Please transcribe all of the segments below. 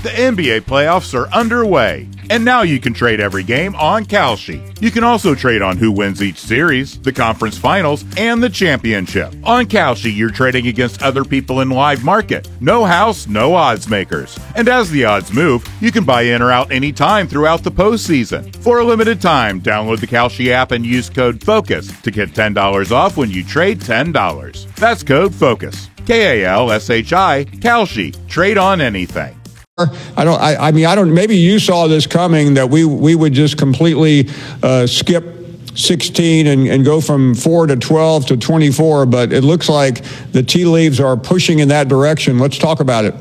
The NBA playoffs are underway, and now you can trade every game on Kalshi. You can also trade on who wins each series, the conference finals, and the championship. On Kalshi, you're trading against other people in live market. No house, no odds makers. And as the odds move, you can buy in or out anytime throughout the postseason. For a limited time, download the Kalshi app and use code FOCUS to get $10 off when you trade $10. That's code FOCUS. Kalshi, Kalshi. Trade on anything. I mean, maybe you saw this coming, that we would just completely skip 16 and go from 4 to 12 to 24, but it looks like the tea leaves are pushing in that direction. Let's talk about it.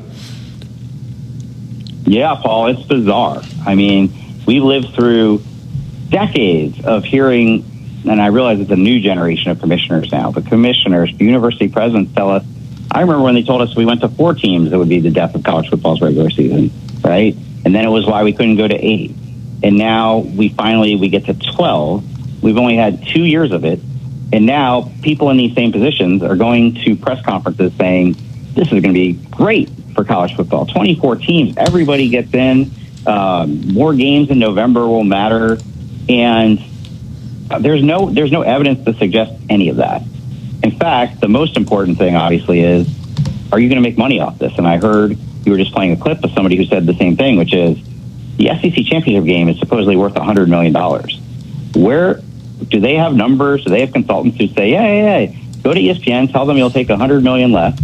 Yeah, Paul, it's bizarre. I mean, we lived through decades of hearing, and I realize it's a new generation of commissioners now, but commissioners, university presidents tell us, I remember when they told us we went to 4 teams, it would be the death of college football's regular season, right? And then it was why we couldn't go to 8. And now we get to 12. We've only had 2 years of it. And now people in these same positions are going to press conferences saying, this is going to be great for college football. 24 teams, everybody gets in. More games in November will matter. And there's no evidence to suggest any of that. In fact, the most important thing, obviously, is, are you going to make money off this? And I heard you were just playing a clip of somebody who said the same thing, which is the SEC championship game is supposedly worth $100 million. Where do they have numbers? Do they have consultants who say, yeah, go to ESPN, tell them you'll take $100 million less,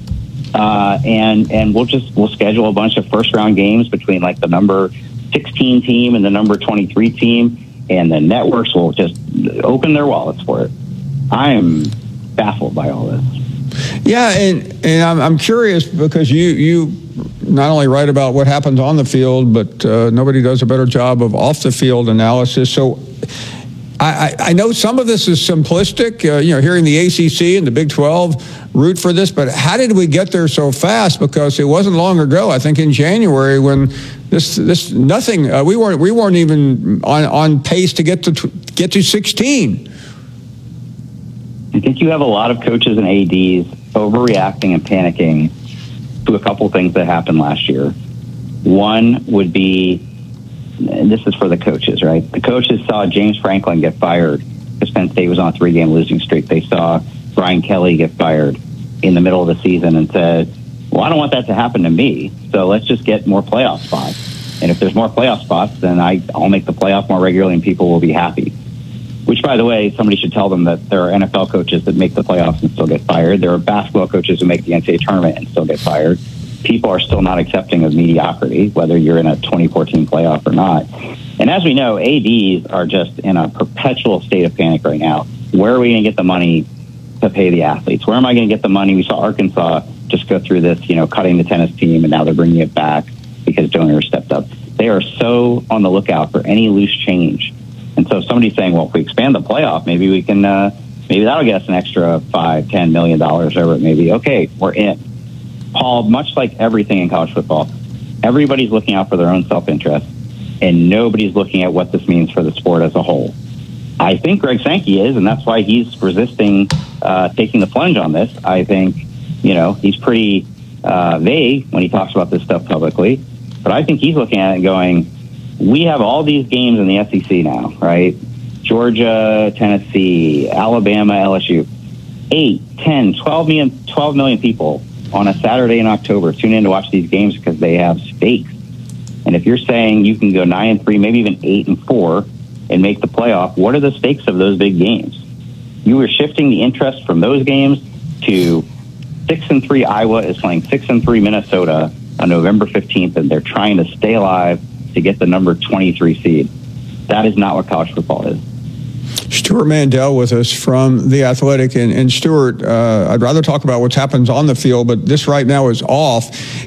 and we'll schedule a bunch of first round games between like the number 16 team and the number 23 team, and the networks will just open their wallets for it. I am baffled by all this. Yeah, and I'm curious because you not only write about what happens on the field, but nobody does a better job of off the field analysis. So I know some of this is simplistic, hearing the ACC and the Big 12 root for this, but how did we get there so fast? Because it wasn't long ago, I think in January, when we weren't even on pace to get to 16. I think you have a lot of coaches and ADs overreacting and panicking to a couple things that happened last year. One would be, and this is for the coaches, right? The coaches saw James Franklin get fired because Penn State was on a 3-game losing streak. They saw Brian Kelly get fired in the middle of the season and said, well, I don't want that to happen to me, so let's just get more playoff spots. And if there's more playoff spots, then I'll make the playoff more regularly and people will be happy. Which, by the way, somebody should tell them that there are NFL coaches that make the playoffs and still get fired. There are basketball coaches who make the NCAA tournament and still get fired. People are still not accepting of mediocrity, whether you're in a 2014 playoff or not. And as we know, ADs are just in a perpetual state of panic right now. Where are we going to get the money to pay the athletes? Where am I going to get the money? We saw Arkansas just go through this, cutting the tennis team, and now they're bringing it back because donors stepped up. They are so on the lookout for any loose change. And so if somebody's saying, well, if we expand the playoff, maybe we can, maybe that'll get us an extra $5-10 million, whatever it may be. Okay, we're in. Paul, much like everything in college football, everybody's looking out for their own self-interest, and nobody's looking at what this means for the sport as a whole. I think Greg Sankey is, and that's why he's resisting taking the plunge on this. I think, he's pretty vague when he talks about this stuff publicly, but I think he's looking at it and going, we have all these games in the SEC now, right? Georgia, Tennessee, Alabama, LSU. 8, 10, 12 million people on a Saturday in October tune in to watch these games because they have stakes. And if you're saying you can go 9-3, maybe even 8-4 and make the playoff, what are the stakes of those big games? You were shifting the interest from those games to 6-3 Iowa is playing 6-3 Minnesota on November 15th, and they're trying to stay alive to get the number 23 seed. That is not what college football is. Stuart Mandel with us from The Athletic. And Stuart, I'd rather talk about what happens on the field, but this right now is off.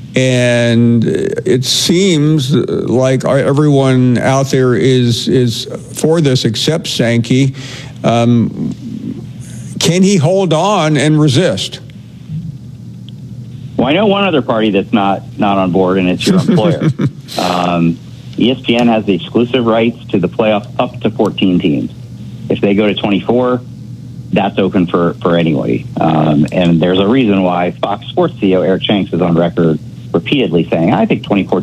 And it seems like everyone out there is for this except Sankey. Can he hold on and resist? Well, I know one other party that's not on board, and it's your employer. ESPN has the exclusive rights to the playoff up to 14 teams. If they go to 24, that's open for anybody. And there's a reason why Fox Sports CEO Eric Shanks is on record repeatedly saying, I think 24